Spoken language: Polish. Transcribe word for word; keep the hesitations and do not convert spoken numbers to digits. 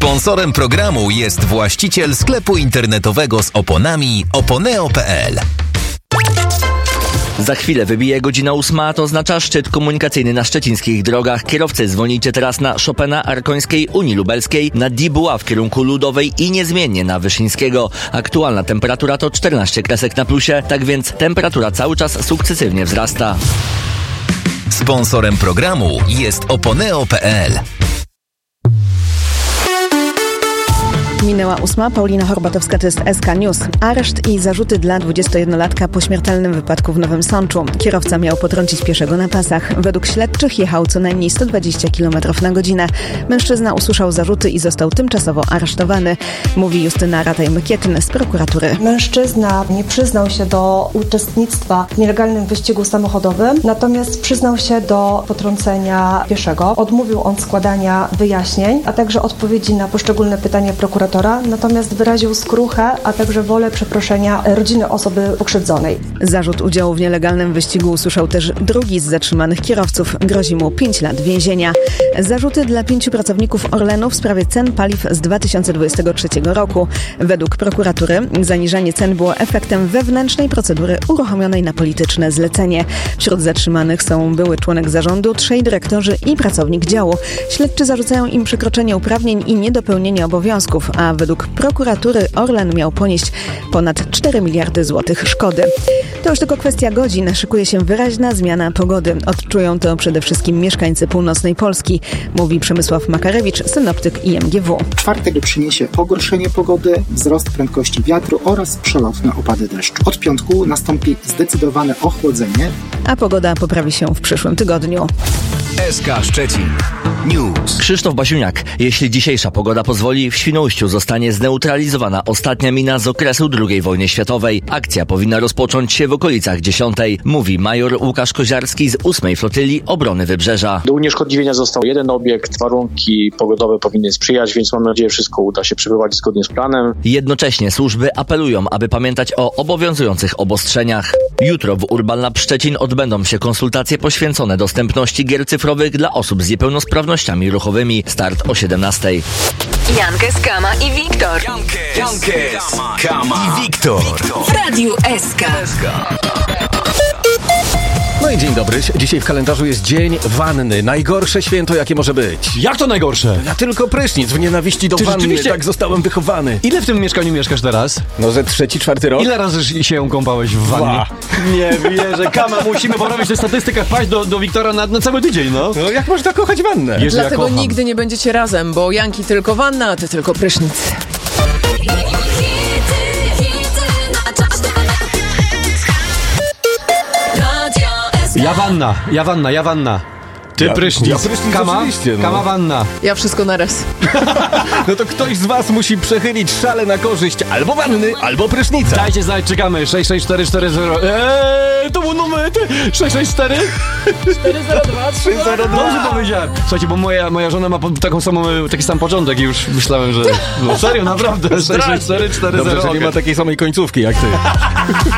Sponsorem programu jest właściciel sklepu internetowego z oponami oponeo kropka pe el. Za chwilę wybije godzina ósma, to oznacza szczyt komunikacyjny na szczecińskich drogach. Kierowcy, zwolnijcie teraz na Chopina, Arkońskiej, Unii Lubelskiej, na Dibuła w kierunku Ludowej i niezmiennie na Wyszyńskiego. Aktualna temperatura to czternaście kresek na plusie, tak więc temperatura cały czas sukcesywnie wzrasta. Sponsorem programu jest oponeo kropka pe el. Minęła ósma. Paulina Horbatowska, to jest S K News. Areszt i zarzuty dla dwudziestojednolatka po śmiertelnym wypadku w Nowym Sączu. Kierowca miał potrącić pieszego na pasach. Według śledczych jechał co najmniej sto dwadzieścia kilometrów na godzinę. Mężczyzna usłyszał zarzuty i został tymczasowo aresztowany, mówi Justyna Rataj-Mykietyn z prokuratury. Mężczyzna nie przyznał się do uczestnictwa w nielegalnym wyścigu samochodowym, natomiast przyznał się do potrącenia pieszego. Odmówił on składania wyjaśnień, a także odpowiedzi na poszczególne pytania prokuratora. Natomiast wyraził skruchę, a także wolę przeproszenia rodziny osoby pokrzywdzonej. Zarzut udziału w nielegalnym wyścigu usłyszał też drugi z zatrzymanych kierowców. Grozi mu pięć lat więzienia. Zarzuty dla pięciu pracowników Orlenu w sprawie cen paliw z dwa tysiące dwudziestego trzeciego roku. Według prokuratury zaniżanie cen było efektem wewnętrznej procedury uruchomionej na polityczne zlecenie. Wśród zatrzymanych są były członek zarządu, trzej dyrektorzy i pracownik działu. Śledczy zarzucają im przekroczenie uprawnień i niedopełnienie obowiązków, a według prokuratury Orlen miał ponieść ponad cztery miliardy złotych szkody. To już tylko kwestia godzin. Szykuje się wyraźna zmiana pogody. Odczują to przede wszystkim mieszkańcy północnej Polski, mówi Przemysław Makarewicz, synoptyk I M G W. W czwartek przyniesie pogorszenie pogody, wzrost prędkości wiatru oraz przelotne opady deszczu. Od piątku nastąpi zdecydowane ochłodzenie, a pogoda poprawi się w przyszłym tygodniu. S K Szczecin News. Krzysztof Basiuniak. Jeśli dzisiejsza pogoda pozwoli, w Świnoujściu zostanie zneutralizowana ostatnia mina z okresu drugiej wojny światowej. Akcja powinna rozpocząć się w okolicach dziesiątej, mówi major Łukasz Koziarski z ósmej Flotylii Obrony Wybrzeża. Do unieszkodliwienia został jeden obiekt, warunki pogodowe powinny sprzyjać, więc mam nadzieję, że wszystko uda się przebywać zgodnie z planem. Jednocześnie służby apelują, aby pamiętać o obowiązujących obostrzeniach. Jutro w Urban Lab Szczecin odbędą się konsultacje poświęcone dostępności gier cyfrowych dla osób z niepełnosprawnościami ruchowymi. Start o siedemnastej. Jankes, Kama i Wiktor. Jankes, Kama i Wiktor. W Radiu S K. No i dzień dobry. Dzisiaj w kalendarzu jest dzień wanny. Najgorsze święto, jakie może być. Jak to najgorsze? Ja tylko prysznic w nienawiści do Ty wanny. rzeczywiście- Tak zostałem wychowany. Ile w tym mieszkaniu mieszkasz teraz? No ze trzeci, czwarty rok. Ile razy się kąpałeś w wannie? Dwa. Nie wierzę, Kama, musimy porobić tę statystykę, wpaść do, do Wiktora na, na cały tydzień, no. No jak można kochać wannę? Jezu, ja Dlatego kocham. nigdy nie będziecie razem, bo Janki tylko wanna, a ty tylko prysznic. Ja wanna, ja wanna, ja wanna. Ty Ja- prysznic. ja prysznic Kama, oczywiście, no. Kama wanna. Ja wszystko naraz. No to ktoś z was musi przechylić szale na korzyść albo wanny, albo prysznica. Dajcie znać, czekamy. sześć sześć cztery cztery zero. Eee, to był numer sześć sześć cztery cztery zero dwa trzy zero dwa. Dobrze powiedziałem. Słuchajcie, bo moja, moja żona ma po, taką samą, taki sam początek i już myślałem, że... No serio, naprawdę. sześć sześć cztery cztery zero. Dobrze, że nie ma takiej samej końcówki jak ty.